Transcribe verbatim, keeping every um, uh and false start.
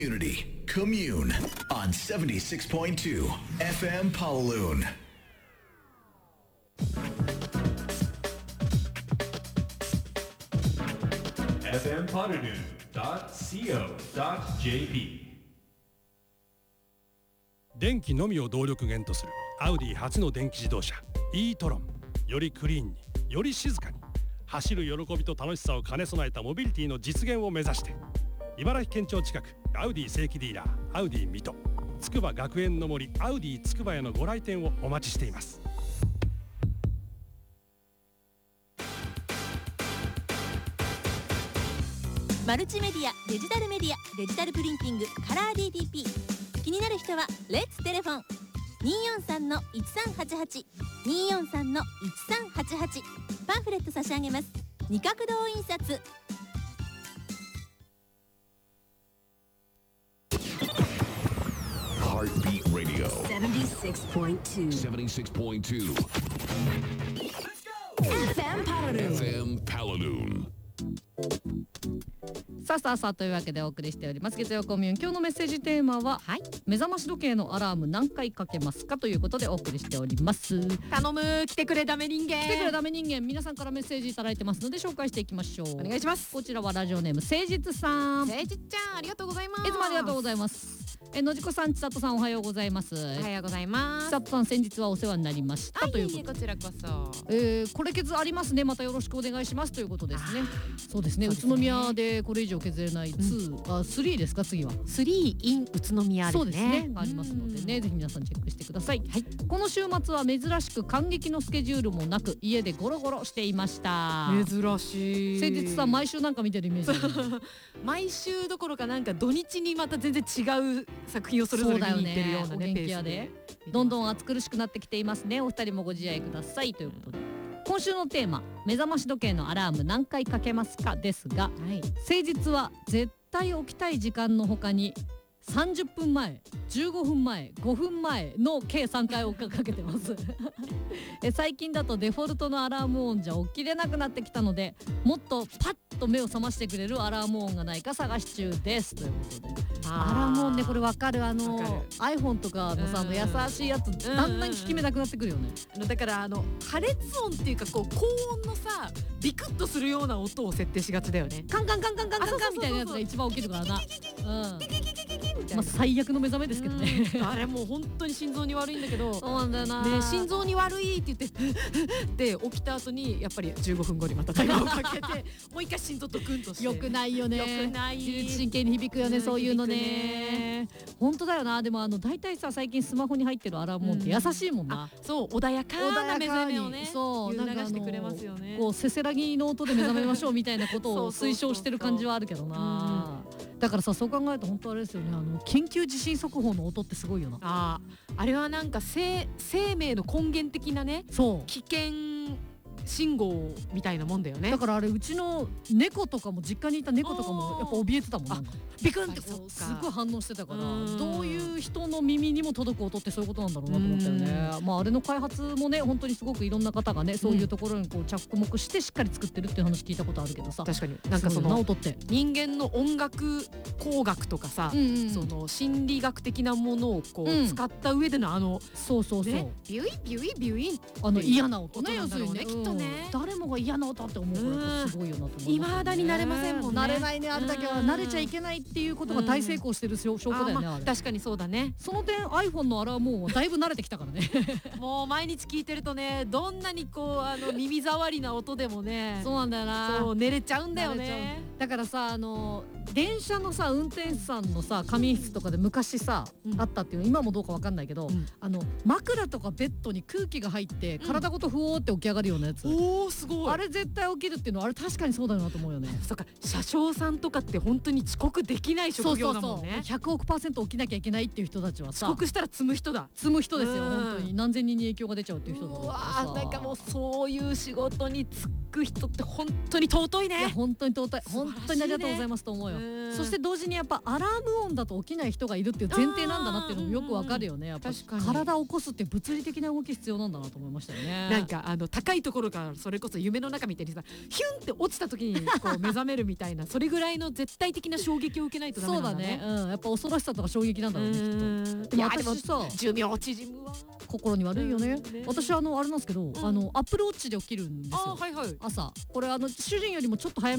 Unity Commune on seventy-six point two F M Pawaloon. エフエム Pawaloon dot co dot j p 電気のみを動力源とするアウディ初の電気自動車 e トロン。よりクリーンに、より静かに、走る喜びと楽しさを兼ね備えたモビリティの実現を目指して、茨城県庁近くアウディ正規ディーラーアウディ水戸、つくば学園の森アウディつくばへのご来店をお待ちしています。 マルチメディア、デジタルメディア、デジタルプリンティング、カラー ディーティーピー。 気になる人はレッツテレフォン にーよんさんのいちさんはちはち にーよんさんのいちさんはちはち。 パンフレット差し上げます。二角堂印刷。 Heartbeat Radio seventy-six point two seventy-six point two エフエム Pawaloon エフエム Pawaloon。 さあさあさあというわけでお送りしております月曜コミューン。今日のメッセージテーマは、はい、目覚まし時計のアラーム何回かけますかということでお送りしております。 頼む、来てくれダメ人間、 来てくれダメ人間。皆さんからメッセージいただいてますので紹介していきましょう。 お願いします。 こちらはラジオネーム誠実さん。 誠実ちゃん、ありがとうございます。 いつもありがとうございます。えのじこさん、ちさとさん、おはようございます。 おはようございます。 ちさとさん、先日はお世話になりましたということで、 こちらこそ、 えー、これ削ありますね、またよろしくお願いしますということですね。そうですね、宇都宮でこれ以上削れないに、うん、あスリーですか、次はスリー in 宇都宮ですね。 そうですね、がありますのでね、ぜひ皆さんチェックしてください。はい、この週末は珍しく感激のスケジュールもなく家でゴロゴロしていました。 珍しい。 先日さん、毎週なんか見てるイメージ毎週どころかなんか土日にまた全然違う作品をそれぞれ見に行ってるようなね、 お元気屋でどんどん暑苦しくなってきていますね。お二人もご自愛くださいということで、今週のテーマ、目覚まし時計のアラーム何回かけますかですが、はい、先日は絶対起きたい時間の他にさんじゅっぷんまえ、じゅうごふんまえ、ごふんまえの計さんかいをかけてますえ最近だとデフォルトのアラーム音じゃ起きれなくなってきたので、もっとパッと目を覚ましてくれるアラーム音がないか探し中ですということで、アラーム音ね、これ分かる。あの iPhone とかのさ、あの優しいやつ、だんだん効き目なくなってくるよね。 あのだからあの破裂音っていうか、こう高音のさ、ビクッとするような音を設定しがちだよね。 カンカンカンカンカンカンカンみたいなやつが一番起きるからな。まあ最悪の目覚めですけどね。 あれもう本当に心臓に悪いんだけど、 そうなんだよな、 ね、心臓に悪いって言ってで起きた後にやっぱりじゅうごふんごにまたタイマーをかけてもう一回心臓ドクンとして。 よくないよね。 よくない。 自律神経に響くよね、そういうのね。本当だよな。でもあの大体さ、最近スマホに入ってるアラーム音って優しいもんな。 そう、穏やかな目覚めをね、 そう流してくれますよね。 こうせせらぎの音で目覚めましょうみたいなことを推奨してる感じはあるけどな。だからさ、そう考えると本当あれですよね、あの緊急地震速報の音ってすごいよな。 ああれはなんか生生命の根源的なね、そう危険信号みたいなもんだよね。 だからあれ、うちの猫とかも、実家にいた猫とかもやっぱ怯えてたもん。なんかビクンってこうすごい反応してたから、どういう人の耳にも届く音ってそういうことなんだろうなと思ったよね。まああれの開発もね、本当にすごくいろんな方がね、そういうところにこう着目してしっかり作ってるっていう話聞いたことあるけどさ。 確かに、なんかその音って人間の音楽工学とかさ、うんうん、その心理学的なものをこう、うん、使った上でのあのそうそうそう、 ね、ビュインビュインビュインあの嫌な音ね、 要するにね、きっとね、 誰もが嫌な音って思うからすごいよなと思いますね。 未だに慣れませんもんね。 慣れないね。あれだけは慣れちゃいけないっていうことが大成功してる証拠だよね。あれ確かにそうだね。 その点 iPhone のアラーム音はだいぶ慣れてきたからねもう毎日聞いてるとね、どんなにこうあの耳障りな音でもねそうなんだよな。 そう寝れちゃうんだよね。 だからさ、あの電車のさ、運転手さんのさ、仮眠室とかで昔さ、うん、あったっていうの、今もどうかわかんないけど、うん、あの枕とかベッドに空気が入って体ごとふおーって起き上がるようなやつ、うん、 おーすごい。 あれ絶対起きるっていうのは、あれ確かにそうだよなと思うよね。 そうか、車掌さんとかって本当に遅刻できない職業だもんね。そうそうそう、 ひゃくおくパーセント起きなきゃいけないっていう人たちはさ、 遅刻したら積む人だ。 積む人ですよ、本当に何千人に影響が出ちゃうっていう人だからさ。 うわー、なんかもうそういう仕事に就く人って本当に尊いね。 いや本当に尊い、本当にありがとうございますと思うよ。 のよ。 うんそして同時にやっぱアラーム音だと起きない人がいるっていう前提なんだなっていうのもよくわかるよね。やっぱ確かに体を起こすって物理的な動き必要なんだなと思いましたよね。 なんかあの高いところからそれこそ夢の中みたいにさヒュンって落ちた時にこう目覚めるみたいなそれぐらいの絶対的な衝撃を受けないとダメそうなんだね。 だね、うん、やっぱ恐ろしさとか衝撃なんだろうねきっと。 うんでもいやでも私さ寿命縮むわ。 心に悪いよね、 うんね私あのあれなんですけど、 んあのアップルウォッチで起きるんですよあはいはい。 朝。これあの主人よりもちょっと早め